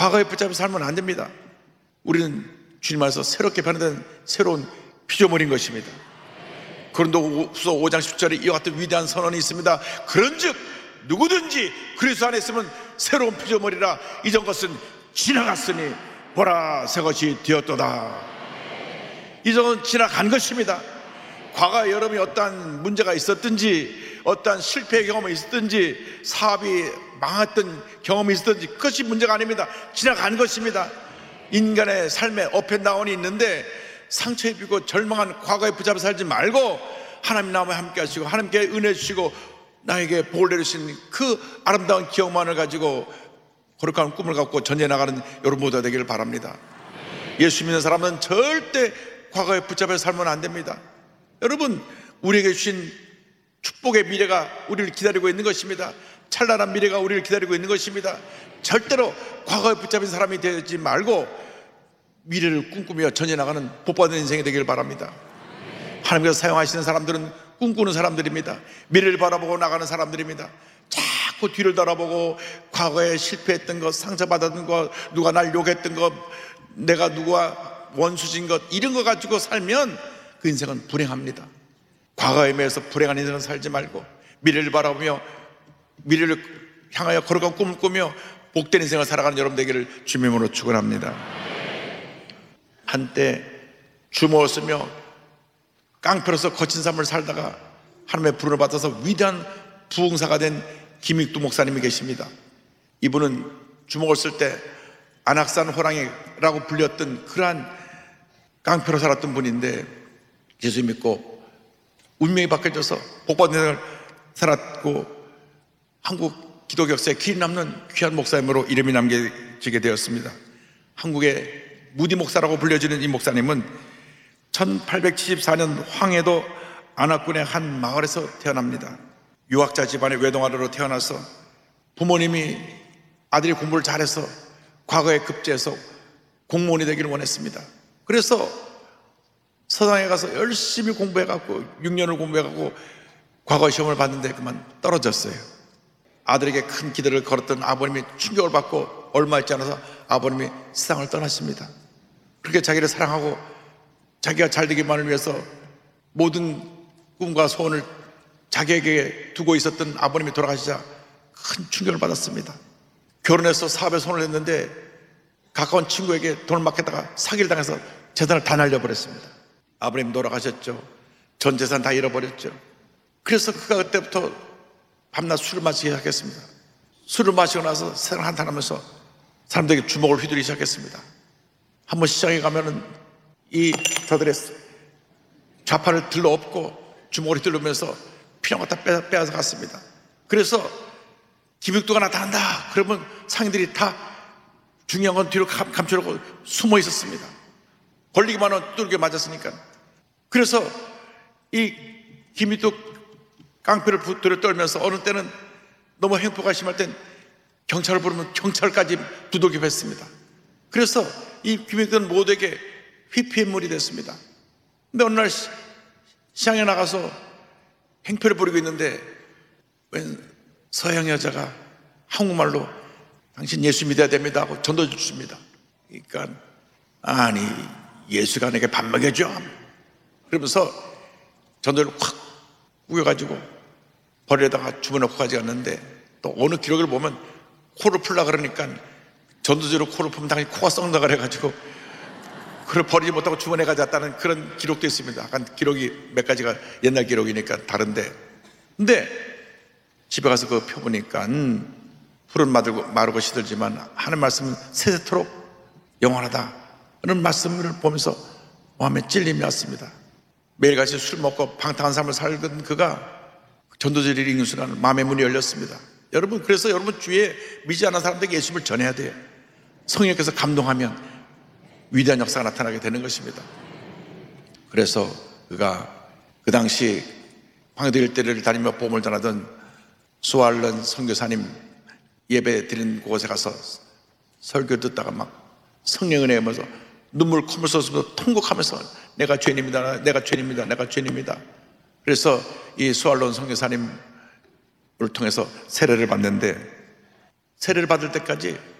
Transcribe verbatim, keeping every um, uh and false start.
과거에 붙잡혀 살면 안 됩니다. 우리는 주님 안에서 새롭게 변화된 새로운 피조물인 것입니다. 고린도후서 오 장 십 절에 이와 같은 위대한 선언이 있습니다. 그런즉 누구든지 그리스도 안에 있으면 새로운 피조물이라 이전 것은 지나갔으니 보라 새 것이 되었도다. 이전은 지나간 것입니다. 과거에 여러분이 어떠한 문제가 있었든지 어떠한 실패의 경험이 있었든지 사업이 망했던 경험이 있었든지 그것이 문제가 아닙니다. 지나간 것입니다. 인간의 삶에 업앤다운이 있는데 상처 입히고 절망한 과거에 붙잡아 살지 말고 하나님 나와 함께 하시고 하나님께 은혜 주시고 나에게 복을 내리신 그 아름다운 기억만을 가지고 거룩한 꿈을 갖고 전해 나가는 여러분 모두가 되기를 바랍니다. 예수 믿는 사람은 절대 과거에 붙잡혀 살면 안 됩니다. 여러분, 우리에게 주신 축복의 미래가 우리를 기다리고 있는 것입니다. 찬란한 미래가 우리를 기다리고 있는 것입니다. 절대로 과거에 붙잡힌 사람이 되지 말고 미래를 꿈꾸며 전해 나가는 복받은 인생이 되기를 바랍니다. 하나님께서 사용하시는 사람들은 꿈꾸는 사람들입니다. 미래를 바라보고 나가는 사람들입니다. 자꾸 뒤를 돌아보고 과거에 실패했던 것, 상처받았던 것, 누가 날 욕했던 것, 내가 누가 원수진 것, 이런 거 가지고 살면 그 인생은 불행합니다. 과거에 매여서 불행한 인생을 살지 말고 미래를 바라보며 미래를 향하여 거룩한 꿈을 꾸며 복된 인생을 살아가는 여러분 되기를 주님의 이름으로 축원합니다. 한때 주먹을 깡패로서 거친 삶을 살다가 하나님의 부름을 받아서 위대한 부흥사가 된 김익두 목사님이 계십니다. 이분은 주먹을 쓸 때 안악산 호랑이라고 불렸던 그러한 깡패로 살았던 분인데 예수 믿고 운명이 바뀌어져서 복받은 인생을 살았고 한국 기독교 역사에 길이 남는 귀한 목사님으로 이름이 남겨지게 되었습니다. 한국의 무디 목사라고 불려지는 이 목사님은 천팔백칠십사 년 황해도 안악군의 한 마을에서 태어납니다. 유학자 집안의 외동아들로 태어나서 부모님이 아들이 공부를 잘해서 과거에 급제해서 공무원이 되기를 원했습니다. 그래서 서당에 가서 열심히 공부해갖고 육 년을 공부해갖고 과거 시험을 봤는데 그만 떨어졌어요. 아들에게 큰 기대를 걸었던 아버님이 충격을 받고 얼마 있지 않아서 아버님이 세상을 떠나십니다. 그렇게 자기를 사랑하고 자기가 잘 되기만을 위해서 모든 꿈과 소원을 자기에게 두고 있었던 아버님이 돌아가시자 큰 충격을 받았습니다. 결혼해서 사업에 손을 냈는데 가까운 친구에게 돈을 맡겼다가 사기를 당해서 재산을 다 날려버렸습니다. 아버님 돌아가셨죠. 전 재산 다 잃어버렸죠. 그래서 그가 그때부터 밤낮 술을 마시기 시작했습니다. 술을 마시고 나서 세상을 한탄하면서 사람들에게 주먹을 휘두르기 시작했습니다. 한번 시장에 가면은 이 저들의 좌판을 들러엎고 주먹을 휘두르면서 필요한 거 다 빼앗아 갔습니다. 그래서 김익두가 나타난다 그러면 상인들이 다 중요한 건 뒤로 감, 감추려고 숨어 있었습니다. 걸리기만 하면 뚫게 맞았으니까. 그래서 이 김익두 깡패를 붙들어 떨면서 어느 때는 너무 행포가 심할 땐 경찰을 부르면 경찰까지 두들겨 팼습니다. 그래서 이 김익두는 모두에게 휘피인물이 됐습니다. 근데 어느 날 시장에 나가서 행패를 부리고 있는데 웬 서양 여자가 한국말로 당신 예수 믿어야 됩니다 하고 전도 주십니다. 그러니까 아니 예수가 내게 밥 먹여줘 그러면서 전도를 확 우겨가지고 버리려다가 주워놓고 가져갔는데 또 어느 기록을 보면 코를 풀라 그러니까 전도지로 코를 풀면 당연히 코가 썩는다 그래가지고 그걸 버리지 못하고 주머니에 가져왔다는 그런 기록도 있습니다. 약간 기록이 몇 가지가 옛날 기록이니까 다른데 근데 집에 가서 그거 펴보니까 음, 풀은 마르고, 마르고 시들지만 하는 말씀은 세세토록 영원하다 그런 말씀을 보면서 마음에 찔림이 왔습니다. 매일같이 술 먹고 방탕한 삶을 살던 그가 전도지를 읽는 순간 마음의 문이 열렸습니다. 여러분 그래서 여러분 주위에 믿지 않은 사람들에게 예수를 전해야 돼요. 성령께서 감동하면 위대한 역사가 나타나게 되는 것입니다. 그래서 그가 그 당시 황해도 일대를 다니며 복음을 전하던 수알런 선교사님 예배 드리는 곳에 가서 설교 듣다가 막 성령 은혜에 면서 눈물 콧물 쏟으면서 통곡하면서 내가 죄인입니다 내가 죄인입니다 내가 죄인입니다. 그래서 이 수알론 선교사님을 통해서 세례를 받는데 세례를 받을 때까지